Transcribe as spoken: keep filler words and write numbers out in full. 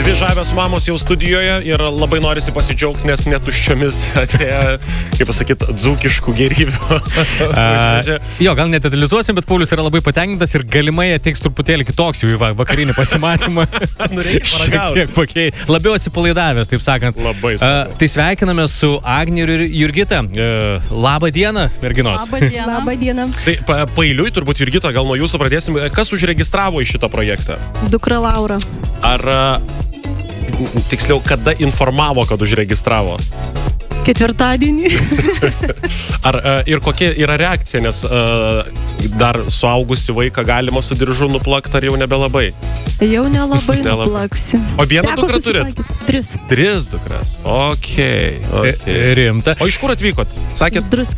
Dvi žavios mamos jau studijoje ir labai norisi pasidžiaugti, nes netuščiomis atėjo, kaip pasakyti, dzūkiškų gėrybių. A, jo, gal netidalizuosim, bet Paulius yra labai patenkintas ir galimai ateiks truputėlį kitoks jau į vakarinį pasimatymą. Nu, reikia paragauti. Šiek tiek pakei. Labiau atsipalaidavęs, taip sakant. Labai A, tai sveikiname su Agne ir Jurgita. A, labą dieną, merginos. Labą dieną. Labą dieną. Tai pa, pailiui, turbūt, Jurgita, gal nuo jūsų pradėsim. Kas užregistravo į šitą projektą? Dukra Laura. Ar, tiksliau, kada informavo, kad užregistravo? Ketvirtadienį. Ar ir kokia yra reakcija, nes uh, dar suaugusi vaiką galima su diržu nuplakti, ar jau nebelabai? Jau nelabai nuplaksi. O vieną dukrą turit? Tris. Tris dukras. Okei. Okay, okay. Rimta. O iš kur atvykot? Sakėt? Druskininkų.